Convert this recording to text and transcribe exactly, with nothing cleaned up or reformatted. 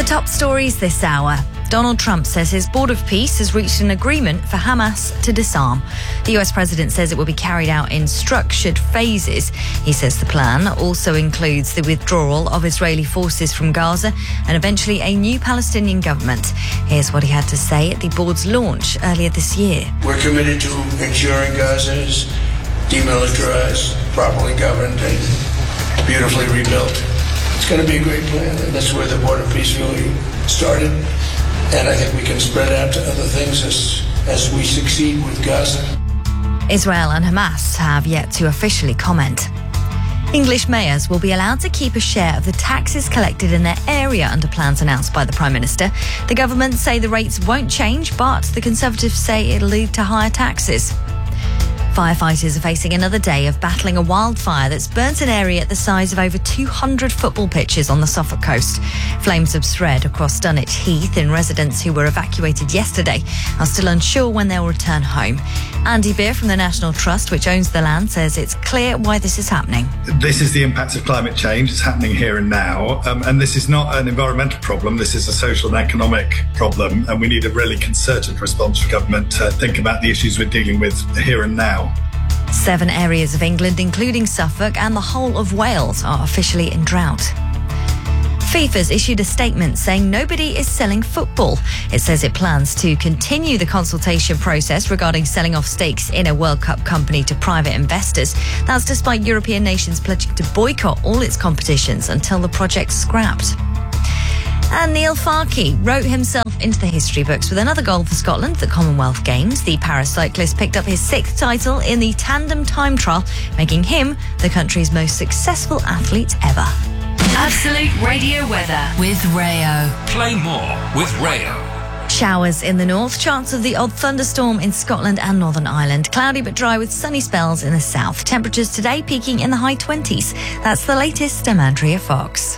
The top stories this hour. Donald Trump says his board of peace has reached an agreement for Hamas to disarm. The U S president says it will be carried out in structured phases. He says the plan also includes the withdrawal of Israeli forces from Gaza and eventually a new Palestinian government. Here's what he had to say at the board's launch earlier this year. We're committed to ensuring Gaza is demilitarized, properly governed, and beautifully rebuilt. It's going to be a great plan, and that's where the board of peace really started. And I think we can spread out to other things as, as we succeed with Gaza. Israel and Hamas have yet to officially comment. English mayors will be allowed to keep a share of the taxes collected in their area under plans announced by the Prime Minister. The government say the rates won't change, but the Conservatives say it'll lead to higher taxes. Firefighters are facing another day of battling a wildfire that's burnt an area the size of over two hundred football pitches on the Suffolk coast. Flames have spread across Dunwich Heath, and residents who were evacuated yesterday are still unsure when they'll return home. Andy Beer from the National Trust, which owns the land, says it's clear why this is happening. This is the impact of climate change. It's happening here and now. Um, and this is not an environmental problem. This is a social and economic problem. And we need a really concerted response from government to think about the issues we're dealing with here and now. Seven areas of England, including Suffolk and the whole of Wales, are officially in drought. FIFA's issued a statement saying nobody is selling football. It says it plans to continue the consultation process regarding selling off stakes in a World Cup company to private investors. That's despite European nations pledging to boycott all its competitions until the project's scrapped. And Neil Farke wrote himself into the history books with another goal for Scotland at the Commonwealth Games. The paracyclist picked up his sixth title in the tandem time trial, making him the country's most successful athlete ever. Absolute Radio weather with Rayo. Play more with Rayo. Showers in the north, chance of the odd thunderstorm in Scotland and Northern Ireland. Cloudy but dry with sunny spells in the south. Temperatures today peaking in the high twenties. That's the latest. I'm Andrea Fox.